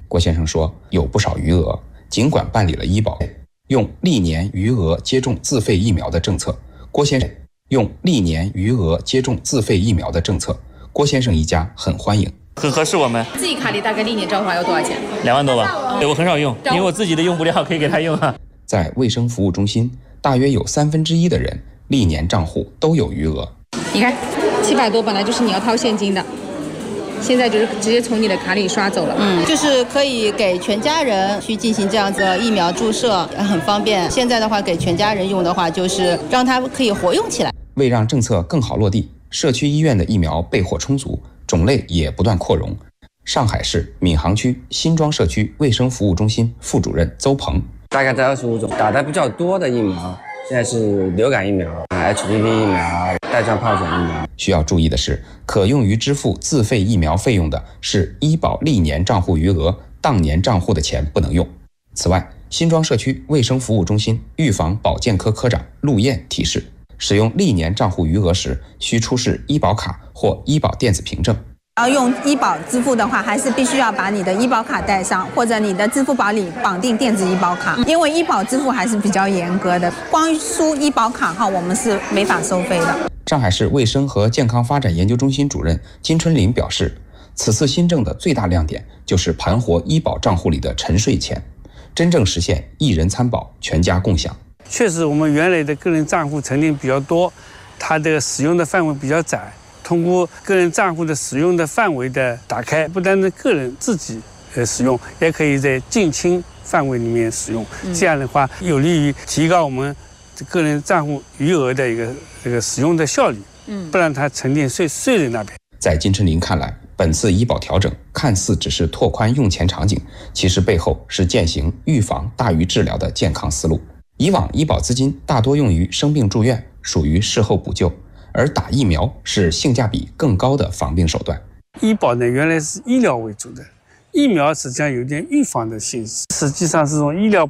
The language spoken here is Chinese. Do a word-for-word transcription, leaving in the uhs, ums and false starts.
郭先生说，有不少余额，尽管办理了医保，用历年余额接种自费疫苗的政策，郭先生用历年余额接种自费疫苗的政策，郭先生一家很欢迎， 很合适我们。 自己卡里大概历年账户要多少钱？ 两万多吧。对，我很少用，因为我自己的用不了，可以给他用啊。 在卫生服务中心，大约有三分之一的人历年账户都有余额。 你看，七百多本来就是你要掏现金的，现在就是直接从你的卡里刷走了。 嗯，就是可以给全家人去进行这样子的疫苗注射，很方便。现在的话，给全家人用的话，就是让它可以活用起来。 为让政策更好落地，社区医院的疫苗备货充足，种类也不断扩容。上海市闵行区新庄社区卫生服务中心副主任邹鹏， 大概在二十五种，打的比较多的疫苗，现在是流感疫苗、H P V 疫苗、带状疱疹疫苗。 需要注意的是，可用于支付自费疫苗费用的是医保历年账户余额，当年账户的钱不能用。此外，新庄社区卫生服务中心预防保健科科长陆燕提示，使用历年账户余额时，需出示医保卡或医保电子凭证。 要用医保支付的话，还是必须要把你的医保卡带上，或者你的支付宝里绑定电子医保卡，因为医保支付还是比较严格的，光输医保卡号我们是没法收费的。 上海市卫生和健康发展研究中心主任金春林表示，此次新政的最大亮点就是盘活医保账户里的沉睡钱，真正实现一人参保、全家共享。 确实，我们原来的个人账户沉淀比较多，它的使用的范围比较窄。通过个人账户的使用的范围的打开，不单是个人自己呃使用，也可以在近亲范围里面使用。这样的话，有利于提高我们个人账户余额的一个这个使用的效率，不让它沉淀睡睡在那边。 在金春林看来，本次医保调整看似只是拓宽用钱场景，其实背后是践行预防大于治疗的健康思路。以往医保资金大多用于生病住院，属于事后补救。而打疫苗是性价比更高的防病手段。 医保呢，原来是医疗为主的，疫苗实际上有点预防的性质，实际上是从医疗